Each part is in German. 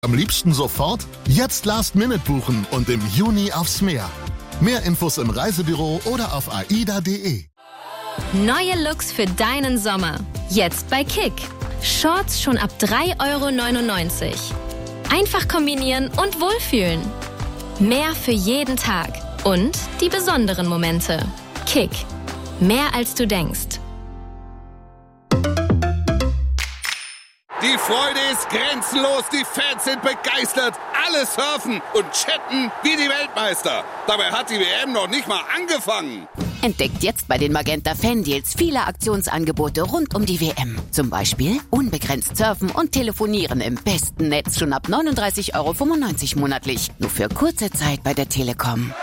Am liebsten sofort? Jetzt Last-Minute buchen und im Juni aufs Meer. Mehr Infos im Reisebüro oder auf aida.de. Neue Looks für deinen Sommer. Jetzt bei Kick. Shorts schon ab 3,99 €. Einfach kombinieren und wohlfühlen. Mehr für jeden Tag. Und die besonderen Momente. Kick. Mehr als du denkst. Die Freude ist grenzenlos, die Fans sind begeistert, alle surfen und chatten wie die Weltmeister. Dabei hat die WM noch nicht mal angefangen. Entdeckt jetzt bei den Magenta Fan-Deals viele Aktionsangebote rund um die WM. Zum Beispiel unbegrenzt surfen und telefonieren im besten Netz schon ab 39,95 € monatlich. Nur für kurze Zeit bei der Telekom.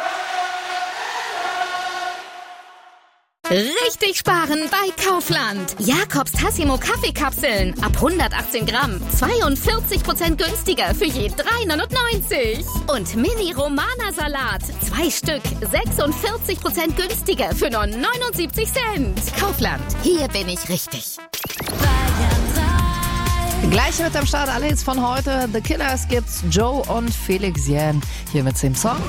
Richtig sparen bei Kaufland. Jakobs Tassimo Kaffeekapseln ab 118 Gramm. 42% günstiger für je 3,99 €. Und Mini Romana Salat. 2 Stück. 46% günstiger für nur 79 Cent. Kaufland. Hier bin ich richtig. Gleich mit am Start alle Hits von heute. The Killers gibt's Joe und Felix Jähn hier mit dem Song.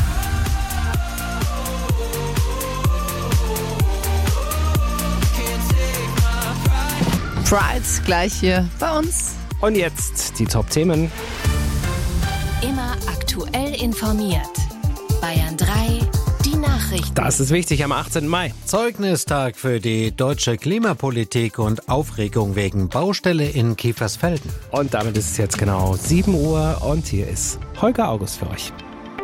Pride gleich hier bei uns. Und jetzt die Top-Themen. Immer aktuell informiert. Bayern 3, die Nachrichten. Das ist wichtig am 18. Mai. Zeugnistag für die deutsche Klimapolitik und Aufregung wegen Baustelle in Kiefersfelden. Und damit ist es jetzt genau 7 Uhr und hier ist Holger August für euch.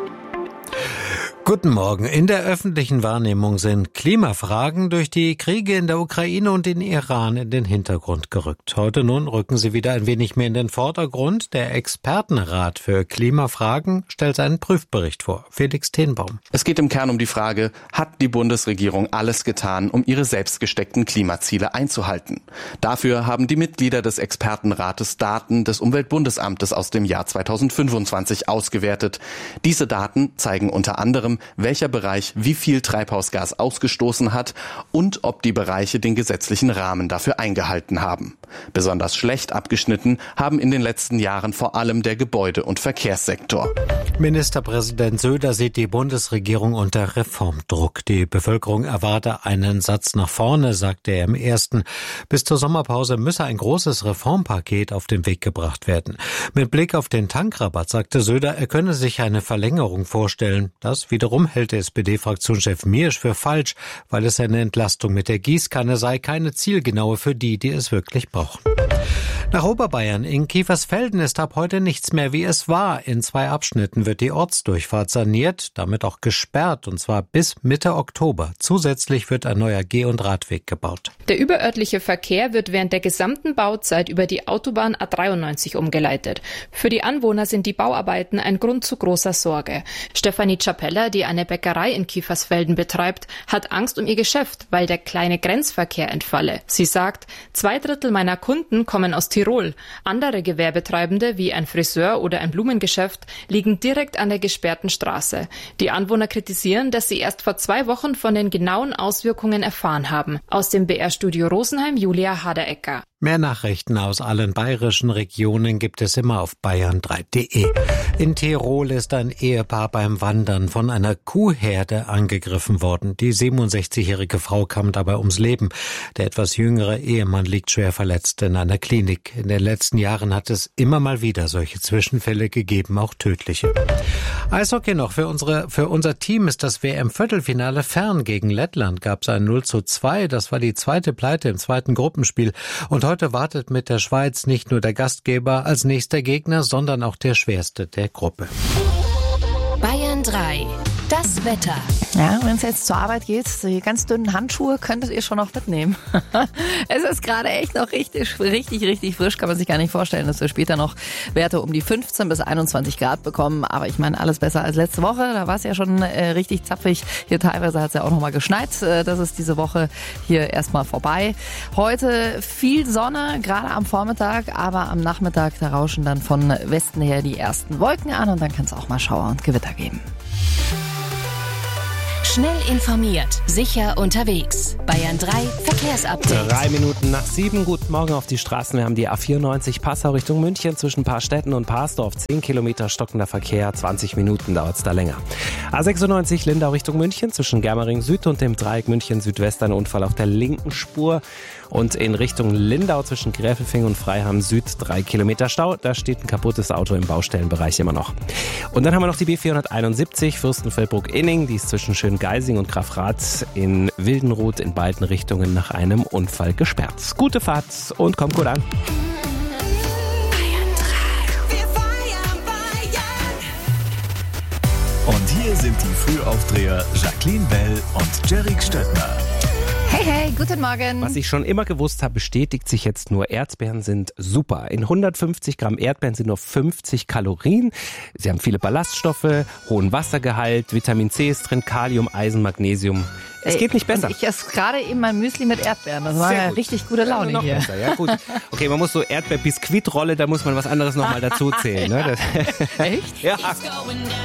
Guten Morgen. In der öffentlichen Wahrnehmung sind Klimafragen durch die Kriege in der Ukraine und in Iran in den Hintergrund gerückt. Heute nun rücken sie wieder ein wenig mehr in den Vordergrund. Der Expertenrat für Klimafragen stellt seinen Prüfbericht vor. Felix Tenbaum. Es geht im Kern um die Frage, hat die Bundesregierung alles getan, um ihre selbst gesteckten Klimaziele einzuhalten? Dafür haben die Mitglieder des Expertenrates Daten des Umweltbundesamtes aus dem Jahr 2025 ausgewertet. Diese Daten zeigen unter anderem, welcher Bereich wie viel Treibhausgas ausgestoßen hat und ob die Bereiche den gesetzlichen Rahmen dafür eingehalten haben. Besonders schlecht abgeschnitten haben in den letzten Jahren vor allem der Gebäude- und Verkehrssektor. Ministerpräsident Söder sieht die Bundesregierung unter Reformdruck. Die Bevölkerung erwarte einen Satz nach vorne, sagte er im ersten. Bis zur Sommerpause müsse ein großes Reformpaket auf den Weg gebracht werden. Mit Blick auf den Tankrabatt sagte Söder, er könne sich eine Verlängerung vorstellen. Das wiederum hält der SPD-Fraktionschef Miersch für falsch, weil es eine Entlastung mit der Gießkanne sei, keine zielgenaue für die, die es wirklich brauchen. Nach Oberbayern in Kiefersfelden ist ab heute nichts mehr, wie es war. In 2 Abschnitten wird die Ortsdurchfahrt saniert, damit auch gesperrt, und zwar bis Mitte Oktober. Zusätzlich wird ein neuer Geh- und Radweg gebaut. Der überörtliche Verkehr wird während der gesamten Bauzeit über die Autobahn A93 umgeleitet. Für die Anwohner sind die Bauarbeiten ein Grund zu großer Sorge. Stefanie Capella, die eine Bäckerei in Kiefersfelden betreibt, hat Angst um ihr Geschäft, weil der kleine Grenzverkehr entfalle. Sie sagt, 2/3 meiner Kunden kommen aus Tirol. Andere Gewerbetreibende, wie ein Friseur oder ein Blumengeschäft, liegen direkt an der gesperrten Straße. Die Anwohner kritisieren, dass sie erst vor 2 Wochen von den genauen Auswirkungen erfahren haben. Aus dem BR-Studio Rosenheim, Julia Haderecker. Mehr Nachrichten aus allen bayerischen Regionen gibt es immer auf bayern3.de. In Tirol ist ein Ehepaar beim Wandern von einer Kuhherde angegriffen worden. Die 67-jährige Frau kam dabei ums Leben. Der etwas jüngere Ehemann liegt schwer verletzt in einer Klinik. In den letzten Jahren hat es immer mal wieder solche Zwischenfälle gegeben, auch tödliche. Eishockey noch. Für unser Team ist das WM-Viertelfinale fern. Gegen Lettland gab es ein 0:2. Das war die zweite Pleite im zweiten Gruppenspiel. Und heute wartet mit der Schweiz nicht nur der Gastgeber als nächster Gegner, sondern auch der schwerste der Gruppe. Bayern 3, das Wetter. Ja, wenn es jetzt zur Arbeit geht, die ganz dünnen Handschuhe könntet ihr schon noch mitnehmen. Es ist gerade echt noch richtig frisch. Kann man sich gar nicht vorstellen, dass wir später noch Werte um die 15 bis 21 Grad bekommen. Aber ich meine, alles besser als letzte Woche. Da war es ja schon richtig zapfig. Hier teilweise hat es ja auch noch mal geschneit. Das ist diese Woche hier erstmal vorbei. Heute viel Sonne, gerade am Vormittag. Aber am Nachmittag, da rauschen dann von Westen her die ersten Wolken an. Und dann kann es auch mal Schauer und Gewitter geben. Schnell informiert, sicher unterwegs. Bayern 3 Verkehrsupdate. 3 Minuten nach 7. Guten Morgen auf die Straßen. Wir haben die A94 Passau Richtung München zwischen Paarstetten und Parsdorf. 10 Kilometer stockender Verkehr, 20 Minuten dauert es da länger. A96 Lindau Richtung München zwischen Germering Süd und dem Dreieck München Südwest ein Unfall auf der linken Spur. Und in Richtung Lindau zwischen Gräfelfing und Freiham Süd 3 Kilometer Stau. Da steht ein kaputtes Auto im Baustellenbereich immer noch. Und dann haben wir noch die B471 Fürstenfeldbruck-Inning. Die ist zwischen Schöngeising und Grafrath in Wildenroth in beiden Richtungen nach einem Unfall gesperrt. Gute Fahrt und kommt gut an. Und hier sind die Frühaufdreher Jacqueline Bell und Jerick Stöttner. Hey, hey, guten Morgen. Was ich schon immer gewusst habe, bestätigt sich jetzt nur. Erdbeeren sind super. In 150 Gramm Erdbeeren sind nur 50 Kalorien. Sie haben viele Ballaststoffe, hohen Wassergehalt, Vitamin C ist drin, Kalium, Eisen, Magnesium. Es geht nicht besser. Ich esse gerade eben mein Müsli mit Erdbeeren. Das war ja richtig gute Laune noch hier. Besser, ja, gut. Okay, man muss so Erdbeer-Biskuitrolle, da muss man was anderes nochmal dazu zählen. Ne? Echt? Ja.